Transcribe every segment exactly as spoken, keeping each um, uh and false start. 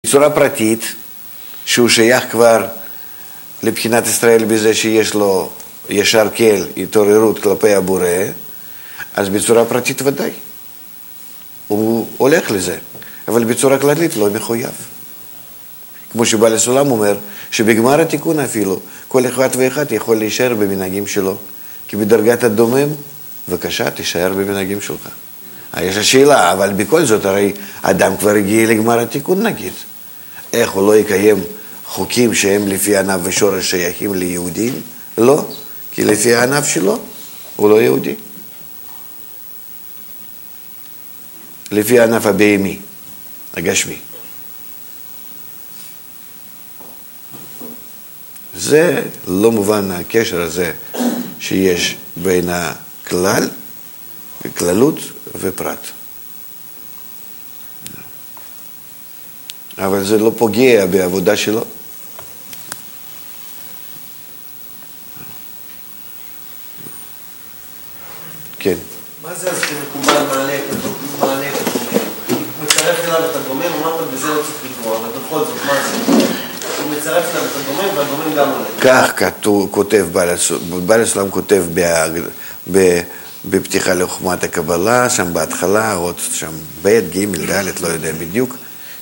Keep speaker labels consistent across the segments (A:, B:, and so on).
A: צורה פרטית, שהוא שייך כבר לבחינת ישראל בזה שיש לו ישר כל, התעוררות כלפי הבורא, אז בצורה פרטית ודאי. הוא הולך לזה, אבל בצורה כללית לא מחויב. כמו שבעל הסולם אומר, שבגמר התיקון אפילו, כל אחד ואחד יכול להישאר במנהגים שלו. כי בדרגת הדומם, בבקשה, תישאר במנהגים שלך. יש השאלה, אבל בכל זאת, הרי אדם כבר הגיע לגמר התיקון נגיד. איך הוא לא יקיים חוקים שהם לפי ענף ושורש שייכים ליהודים? לא, כי לפי הענף שלו, הוא לא יהודי. לפי הענף הבהמי, הגשמי. זה לא מובן הקשר הזה שיש בין הכלל, כללות ופרט. אבל זה לא פוגע בעבודה שלו. כן.
B: מה זה אז שמקובל מעלה את הדומם? הוא מצרף אליו את הדומם, אמרת בזה לא צריך לקרוא, אבל בכל זאת, מה זה? הוא מצרף אליו את הדומם והדומם גם עולה.
A: כך כותב בעל הסולם, כותב בפתיחה לחוכמת הקבלה, שם בהתחלה, עוד שם ב' ג' ד', לא יודע בדיוק,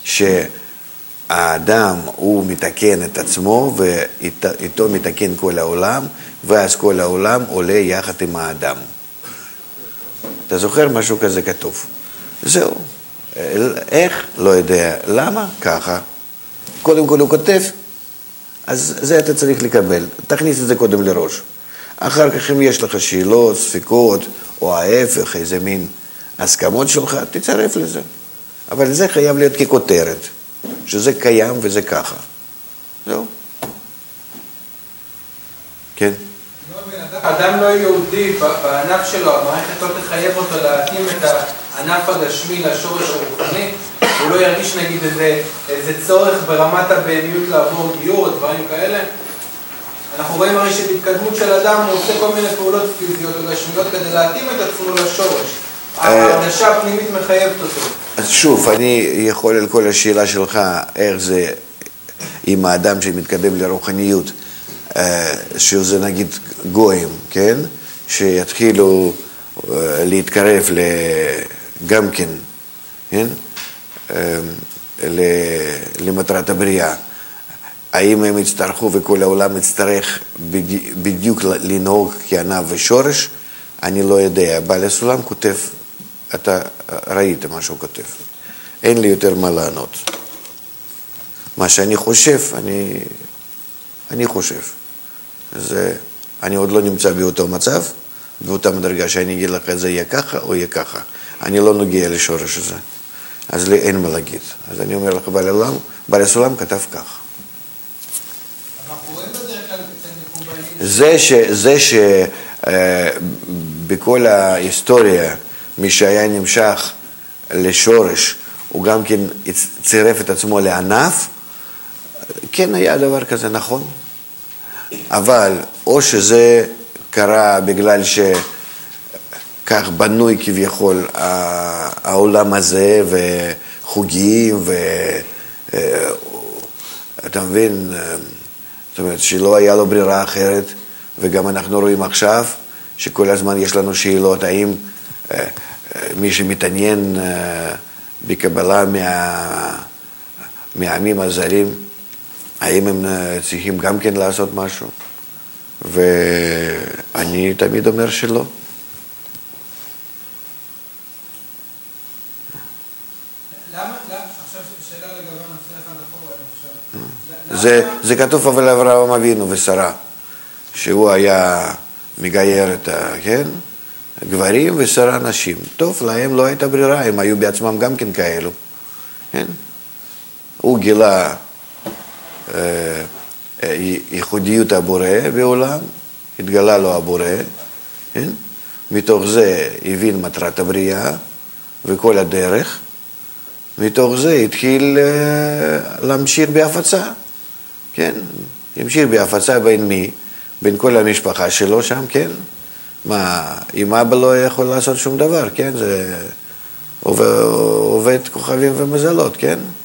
A: שהאדם הוא מתקן את עצמו ואיתו מתקן כל העולם, ואז כל העולם עולה יחד עם האדם. אתה זוכר משהו כזה כתוב? זהו. איך? לא יודע. למה? ככה. קודם כל הוא כותב, אז זה אתה צריך לקבל. תכניס את זה קודם לראש. אחר כך אם יש לך שאלות, ספקות, או ההפך, איזה מין הסכמות שלך, תצרף לזה. אבל זה חייב להיות ככותרת, שזה קיים וזה ככה. זהו. כן?
C: אדם לא יהודי, בענף שלו, המערכת לא תחייב אותו להתאים את הענף הגשמי לשורש הרוחני, הוא לא ירגיש נגיד איזה, איזה צורך ברמת הבהמיות לעבור גיור או דברים כאלה. אנחנו רואים הרי שבהתקדמות של אדם הוא עושה כל מיני פעולות פיזיות או גשמיות כדי להתאים את עצמו לשורש. ההרגשה הפנימית מחייבת אותו.
A: אז שוב, אני יכול על כל השאלה שלך, איך זה עם האדם שמתקדם לרוחניות, שזה נגיד גויים, כן? שיתחילו להתקרב גם כן, כן? למטרת הבריאה. האם הם יצטרכו וכל העולם יצטרך בדיוק לנהוג כענף ושורש? אני לא יודע. בעל הסולם כותב, אתה ראית מה שהוא כותב. אין לי יותר מה לענות. מה שאני חושב, אני, אני חושב. זה, אני עוד לא נמצא באותו מצב, באותה מדרגה שאני אגיד לך זה יהיה ככה או יהיה ככה. אני לא נוגע לשורש הזה. אז לי אין מה להגיד. אז אני אומר לך, בעל הסולם, בעל הסולם כתב כך. זה ש... זה שבכל ההיסטוריה, מי שהיה נמשך לשורש, הוא גם כן צירף את עצמו לענף, כן היה דבר כזה, נכון. אבל או שזה קרה בגלל שכך בנוי כביכול העולם הזה, וחוגים, ואתה מבין, זאת אומרת שלא היה לו ברירה אחרת, וגם אנחנו רואים עכשיו שכל הזמן יש לנו שאלות, האם אה, מי שמתעניין אה, בקבלה מה, מהעמים הזרים, האם הם צריכים גם כן לעשות משהו? ואני תמיד אומר שלא. זה, זה כתוב אבל אברהם אבינו ושרה, שהוא היה מגייר את ה... כן? גברים ושרה נשים. טוב, להם לא הייתה ברירה, הם היו בעצמם גם כן כאלו. כן? הוא גילה אה, ייחודיות הבורא בעולם, התגלה לו הבורא, כן? מתוך זה הבין מטרת הבריאה וכל הדרך, מתוך זה התחיל אה, להמשיך בהפצה. כן, ימשיך בהפצה בין מי? בין כל המשפחה שלו שם, כן? מה, אם אבא לא יכול לעשות שום דבר, כן? זה עובד, עובד כוכבים ומזלות, כן?